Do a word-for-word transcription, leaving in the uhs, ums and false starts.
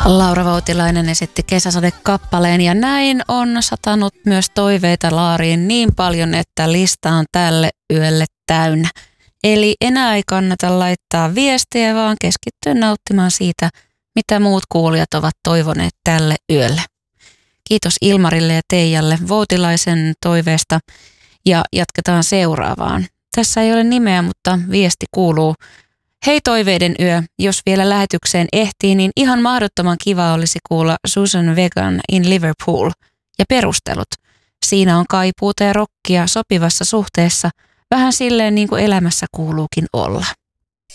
Laura Voutilainen esitti Kesäsade-kappaleen ja näin on satanut myös toiveita laariin niin paljon, että lista on tälle yölle täynnä. Eli enää ei kannata laittaa viestiä, vaan keskittyä nauttimaan siitä, mitä muut kuulijat ovat toivoneet tälle yölle. Kiitos Ilmarille ja Teijalle Voutilaisen toiveesta ja jatketaan seuraavaan. Tässä ei ole nimeä, mutta viesti kuuluu: hei toiveiden yö, jos vielä lähetykseen ehtii, niin ihan mahdottoman kiva olisi kuulla Susan Vegan in Liverpool ja perustelut. Siinä on kaipuuta ja rockia sopivassa suhteessa, vähän silleen niin kuin elämässä kuuluukin olla.